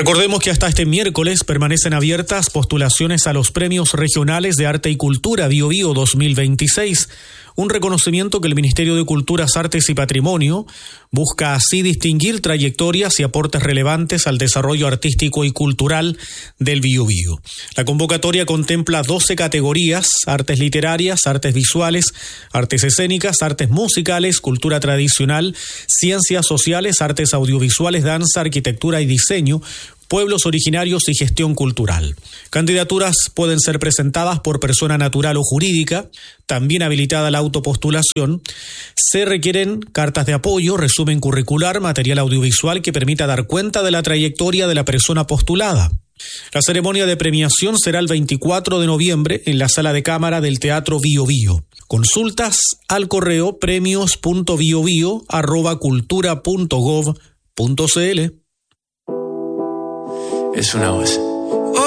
Recordemos que hasta este miércoles permanecen abiertas postulaciones a los Premios Regionales de Arte y Cultura BioBio 2026, un reconocimiento que el Ministerio de Culturas, Artes y Patrimonio busca así distinguir trayectorias y aportes relevantes al desarrollo artístico y cultural del BioBio. La convocatoria contempla 12 categorías: artes literarias, artes visuales, artes escénicas, artes musicales, cultura tradicional, ciencias sociales, artes audiovisuales, danza, arquitectura y diseño, pueblos originarios y gestión cultural. Candidaturas pueden ser presentadas por persona natural o jurídica, también habilitada la autopostulación. Se requieren cartas de apoyo, resumen curricular, material audiovisual que permita dar cuenta de la trayectoria de la persona postulada. La ceremonia de premiación será el 24 de noviembre en la sala de cámara del Teatro BioBio. Consultas al correo premios.biobio@cultura.gov.cl. Es una voz.